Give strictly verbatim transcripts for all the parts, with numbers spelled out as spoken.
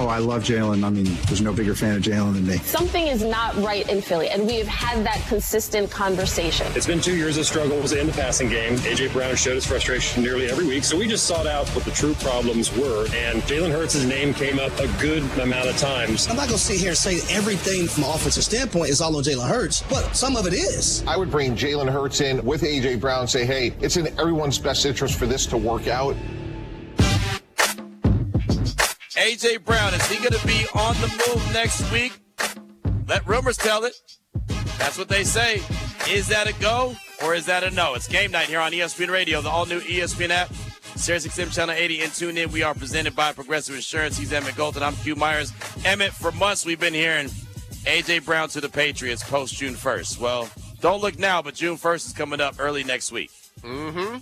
Oh, I love Jalen. I mean, there's no bigger fan of Jalen than me. Something is not right in Philly, and we have had that consistent conversation. It's been two years of struggles in the passing game. A J. Brown showed his frustration nearly every week, so we just sought out what the true problems were, and Jalen Hurts' name came up a good amount of times. I'm not going to sit here and say everything from an offensive standpoint is all on Jalen Hurts, but some of it is. I would bring Jalen Hurts in with A J. Brown and say, hey, it's in everyone's best interest for this to work out. A J. Brown, is he going to be on the move next week? Let rumors tell it. That's what they say. Is that a go or is that a no? It's game night here on E S P N Radio, the all-new E S P N app, Sirius X M Channel eighty, and tune in. We are presented by Progressive Insurance. He's Emmett Golden. I'm Q Myers. Emmett, for months we've been hearing A J. Brown to the Patriots post-June first. Well, don't look now, but June first is coming up early next week. Mm-hmm.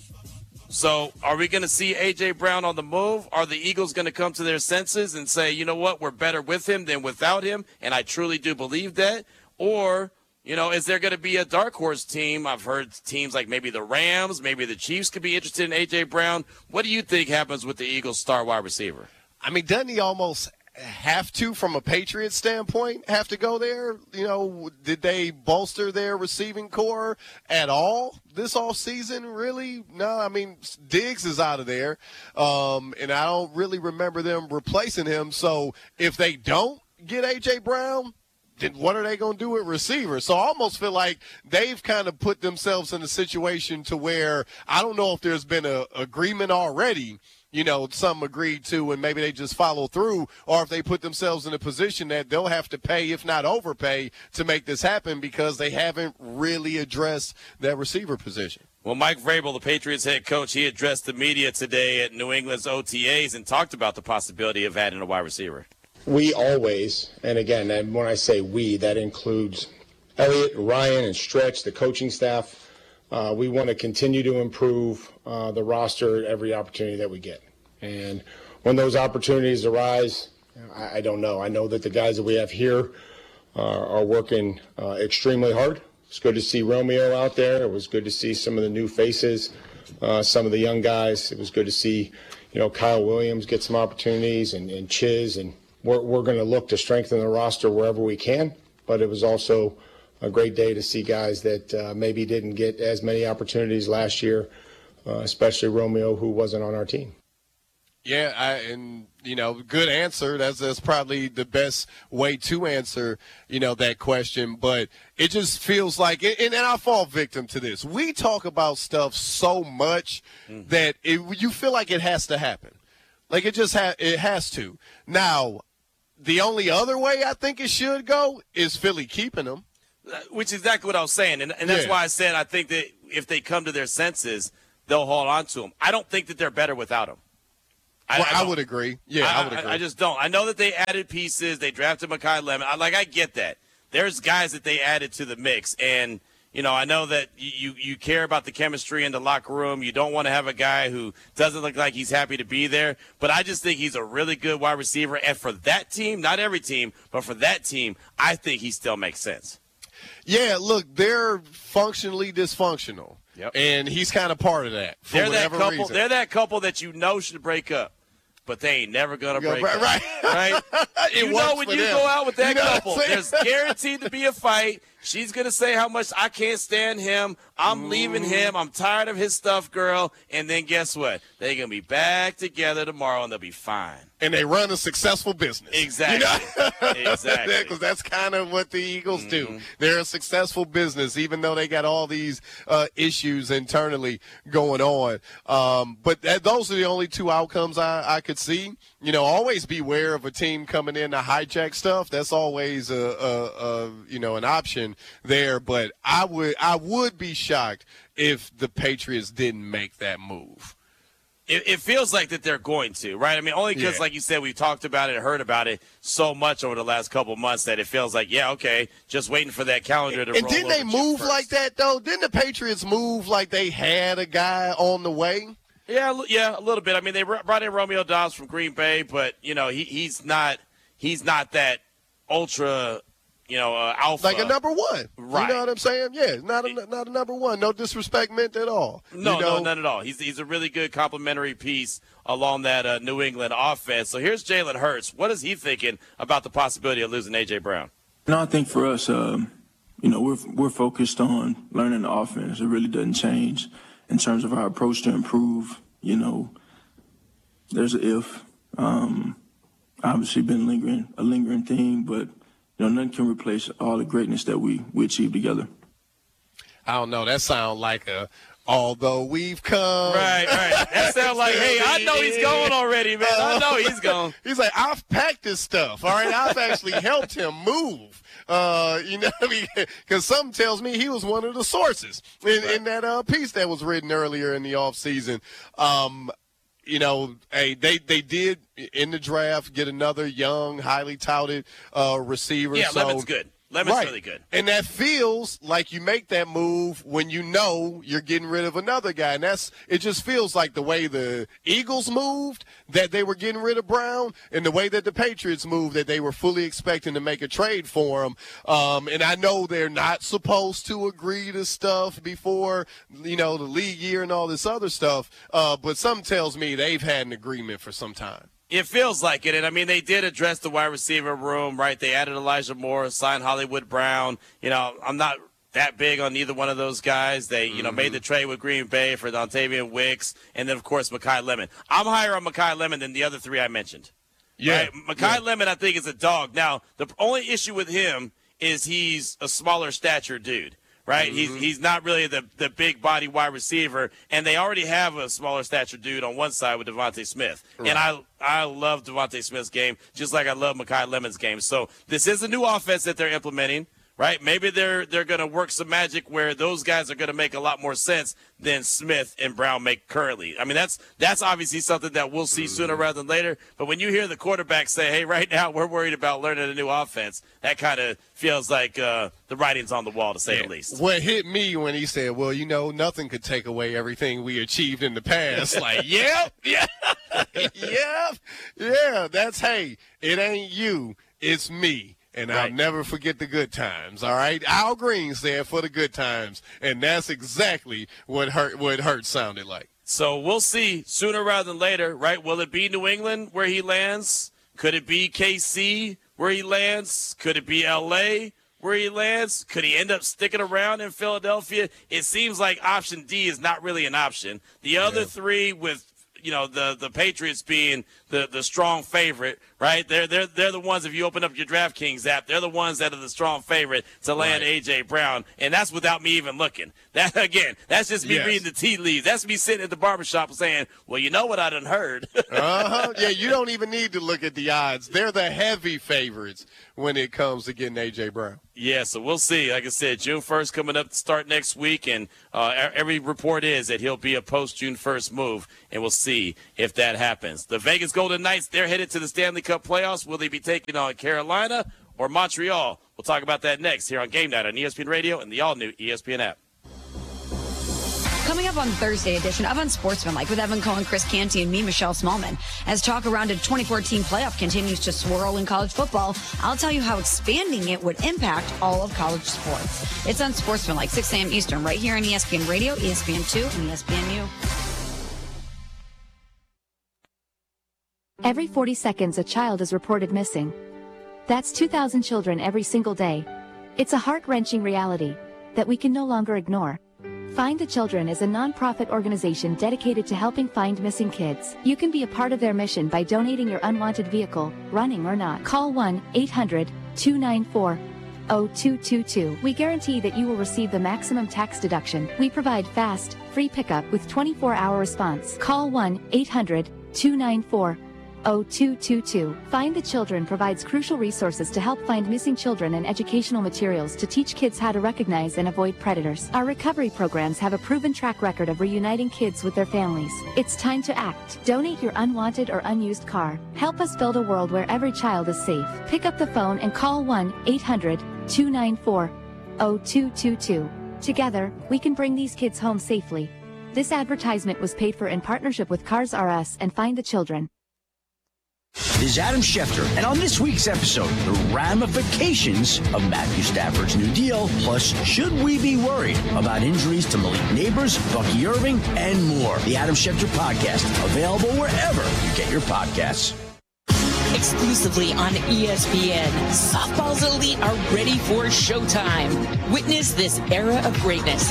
So are we going to see A J. Brown on the move? Are the Eagles going to come to their senses and say, you know what, we're better with him than without him? And I truly do believe that. Or, you know, is there going to be a dark horse team? I've heard teams like maybe the Rams, maybe the Chiefs could be interested in A J. Brown. What do you think happens with the Eagles' star wide receiver? I mean, doesn't he almost have to, from a Patriots standpoint, have to go there? You know, did they bolster their receiving core at all this offseason? Really? No, I mean, Diggs is out of there, um, and I don't really remember them replacing him. So if they don't get A J. Brown, then what are they going to do with receivers? So I almost feel like they've kind of put themselves in a situation to where I don't know if there's been an agreement already, you know, some agreed to, and maybe they just follow through, or if they put themselves in a position that they'll have to pay, if not overpay, to make this happen because they haven't really addressed that receiver position. Well, Mike Vrabel, the Patriots head coach, he addressed the media today at New England's O T As and talked about the possibility of adding a wide receiver. We always, and again, and when I say we, that includes Elliott, Ryan, and Stretch, the coaching staff. Uh, we want to continue to improve uh, the roster at every opportunity that we get. And when those opportunities arise, I, I don't know. I know that the guys that we have here uh, are working uh, extremely hard. It's good to see Romeo out there. It was good to see some of the new faces, uh, some of the young guys. It was good to see, you know, Kyle Williams get some opportunities and, and Chiz. And we're, we're going to look to strengthen the roster wherever we can. But it was also a great day to see guys that uh, maybe didn't get as many opportunities last year, uh, especially Romeo, who wasn't on our team. Yeah, I, and, you know, good answer. That's, that's probably the best way to answer, you know, that question. But it just feels like, and, and I fall victim to this. We talk about stuff so much mm-hmm. that it, you feel like it has to happen. Like it just ha- it has to. Now, the only other way I think it should go is Philly keeping them. Which is exactly what I was saying. And, and that's yeah. why I said I think that if they come to their senses, they'll hold on to him. I don't think that they're better without him. I, well, I, I would agree. Yeah, I, I would agree. I, I just don't. I know that they added pieces. They drafted Mekhi Lemon. I, like, I get that. There's guys that they added to the mix. And, you know, I know that you, you care about the chemistry in the locker room. You don't want to have a guy who doesn't look like he's happy to be there. But I just think he's a really good wide receiver. And for that team, not every team, but for that team, I think he still makes sense. Yeah, look, they're functionally dysfunctional. Yep. And he's kind of part of that for they're whatever that couple, reason. They're that couple that you know should break up, but they ain't never going to break right, up. Right. Right? It you know when you them. go out with that you know couple, there's guaranteed to be a fight. She's going to say how much I can't stand him. I'm mm. leaving him. I'm tired of his stuff, girl. And then guess what? They're going to be back together tomorrow, and they'll be fine. And they run a successful business. Exactly. You know? Exactly. Because that's kind of what the Eagles mm-hmm. do. They're a successful business, even though they got all these uh, issues internally going on. Um, but that, those are the only two outcomes I, I could see. You know, always beware of a team coming in to hijack stuff. That's always a, a, a you know an option there. But I would I would be shocked if the Patriots didn't make that move. It, it feels like that they're going to, right? I mean, only because, yeah. like you said, we've talked about it and heard about it so much over the last couple of months that it feels like, yeah, okay, just waiting for that calendar to and roll didn't they move first. like that, though? Didn't the Patriots move like they had a guy on the way? Yeah, yeah, a little bit. I mean, they brought in Romeo Doubs from Green Bay, but, you know, he, he's not he's not that ultra, you know, uh, alpha. Like a number one. Right. You know what I'm saying? Yeah, not a, not a number one. No disrespect meant at all. No, you know? no, none at all. He's he's a really good complementary piece along that uh, New England offense. So here's Jalen Hurts. What is he thinking about the possibility of losing A J. Brown? No, I think for us, um, you know, we're we're focused on learning the offense. It really doesn't change in terms of our approach to improve. You know, there's an if. Um, obviously, been lingering a lingering theme, but you know, nothing can replace all the greatness that we we achieved together. I don't know. That sounds like a. Although we've come. Right, right. That sounds like, hey, I know he's going already, man. I know he's going. He's like, I've packed this stuff, all right? I've actually helped him move. Uh, you know what I mean? Because something tells me he was one of the sources in, right. in that uh, piece that was written earlier in the offseason. Um, you know, hey, they, they did, in the draft, get another young, highly touted uh, receiver. Yeah, so, Lemon's good. Lemon's right. really good. And that feels like you make that move when you know you're getting rid of another guy. And that's it just feels like the way the Eagles moved, that they were getting rid of Brown, and the way that the Patriots moved, that they were fully expecting to make a trade for him. Um, and I know they're not supposed to agree to stuff before, you know, the league year and all this other stuff. Uh, but something tells me they've had an agreement for some time. It feels like it. And, I mean, they did address the wide receiver room, right? They added Elijah Moore, signed Hollywood Brown. You know, I'm not that big on either one of those guys. They, you know, mm-hmm. made the trade with Green Bay for Dontavian Wicks and then, of course, Mekhi Lemon. I'm higher on Mekhi Lemon than the other three I mentioned. Yeah. Right? Mekhi yeah. Lemon, I think, is a dog. Now, the only issue with him is he's a smaller stature dude. Right, mm-hmm. he's he's not really the, the big body wide receiver, and they already have a smaller stature dude on one side with Devontae Smith, right. and I I love Devontae Smith's game just like I love Mekhi Lemon's game. So this is a new offense that they're implementing. Right, maybe they're they're going to work some magic where those guys are going to make a lot more sense than Smith and Brown make currently. I mean, that's that's obviously something that we'll see mm-hmm. sooner rather than later. But when you hear the quarterback say, "Hey, right now we're worried about learning a new offense," that kind of feels like uh, the writing's on the wall, to say yeah. the least. What hit me when he said, "Well, you know, nothing could take away everything we achieved in the past." Like, yep, yeah, yep, yeah. That's hey, it ain't you, it's me. And right. I'll never forget the good times, all right? Al Green said for the good times, and that's exactly what Hurt, what Hurt sounded like. So we'll see sooner rather than later, right? Will it be New England where he lands? Could it be K C where he lands? Could it be L A where he lands? Could he end up sticking around in Philadelphia? It seems like option D is not really an option. The other yeah. three with you know, the, the Patriots being the, the strong favorite, right? They're they're they're the ones, if you open up your DraftKings app, they're the ones that are the strong favorite to land right. A J. Brown, and that's without me even looking. That again, that's just me yes. reading the tea leaves. That's me sitting at the barbershop saying, well, you know what I done heard. uh-huh. Yeah, you don't even need to look at the odds. They're the heavy favorites when it comes to getting A J. Brown. Yeah, so we'll see. Like I said, June first coming up to start next week, and uh, every report is that he'll be a post-June first move, and we'll see if that happens. The Vegas Golden Knights, they're headed to the Stanley Cup playoffs. Will they be taking on Carolina or Montreal? We'll talk about that next here on Game Night on E S P N Radio and the all-new E S P N app. Coming up on Thursday edition of Unsportsmanlike with Evan Cohen, Chris Canty, and me, Michelle Smallman. As talk around a twenty fourteen playoff continues to swirl in college football, I'll tell you how expanding it would impact all of college sports. It's Unsportsmanlike, six a.m. Eastern, right here on E S P N Radio, E S P N two, and E S P N U. Every forty seconds, a child is reported missing. That's two thousand children every single day. It's a heart-wrenching reality that we can no longer ignore. Find the Children is a non-profit organization dedicated to helping find missing kids. You can be a part of their mission by donating your unwanted vehicle, running or not. Call one eight hundred two nine four oh two two two. We guarantee that you will receive the maximum tax deduction. We provide fast, free pickup with twenty-four hour response. Call one eight hundred two nine four oh two two two. Find the Children provides crucial resources to help find missing children and educational materials to teach kids how to recognize and avoid predators. Our recovery programs have a proven track record of reuniting kids with their families. It's time to act. Donate your unwanted or unused car. Help us build a world where every child is safe. Pick up the phone and call one eight hundred two nine four oh two two two. Together, we can bring these kids home safely. This advertisement was paid for in partnership with Cars R Us and Find the Children. is Adam Schefter. And on this week's episode, the ramifications of Matthew Stafford's new deal, plus should we be worried about injuries to Malik Neighbors, Bucky Irving, and more. The Adam Schefter Podcast, available wherever you get your podcasts. Exclusively on E S P N, softball's elite are ready for showtime. Witness this era of greatness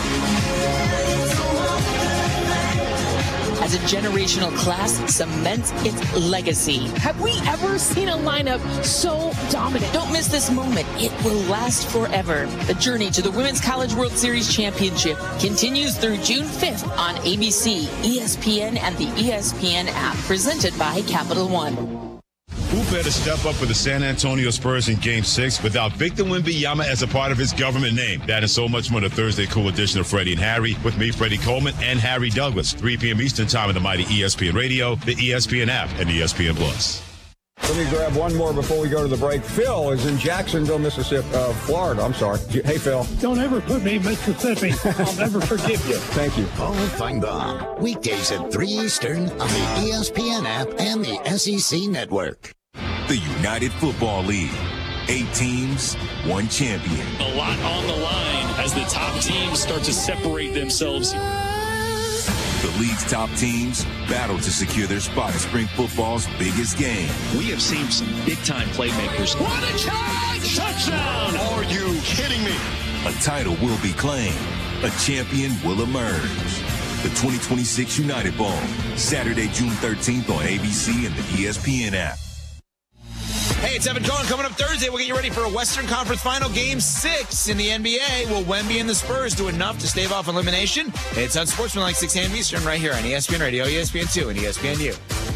as a generational class cements its legacy. Have we ever seen a lineup so dominant? Don't miss this moment. It will last forever. The journey to the Women's College World Series Championship continues through June fifth on A B C, E S P N, and the E S P N app, presented by Capital One. Who better step up for the San Antonio Spurs in Game six without Victor Wembanyama as a part of his government name? That and so much more in the Thursday Cool edition of Freddie and Harry with me, Freddie Coleman, and Harry Douglas. three p.m. Eastern Time on the mighty E S P N Radio, the E S P N app, and E S P N Plus. Let me grab one more before we go to the break. Phil is in Jacksonville, Mississippi, uh, Florida. I'm sorry. Hey, Phil. Don't ever put me in Mississippi. I'll never forgive you. Thank you. Paul Feinbaum, weekdays at three Eastern on the E S P N app and the S E C Network. The United Football League. Eight teams, one champion. A lot on the line as the top teams start to separate themselves. The league's top teams battle to secure their spot in spring football's biggest game. We have seen some big-time playmakers. What a catch! Touchdown! Are you kidding me? A title will be claimed. A champion will emerge. The twenty twenty-six United Bowl, Saturday, June thirteenth on A B C and the E S P N app. Hey, it's Evan Cohen. Coming up Thursday, we'll get you ready for a Western Conference Final Game six in the N B A. Will Wemby and the Spurs do enough to stave off elimination? It's on Sportsmanlike six a.m. Eastern right here on E S P N Radio, E S P N two, and E S P N U.